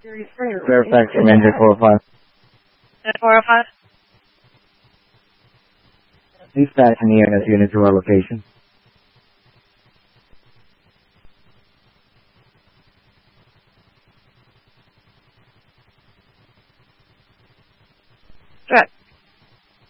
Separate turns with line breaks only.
Fairfax from Engine 405.
405?
Please fasten the EMS unit to our location.
Direct.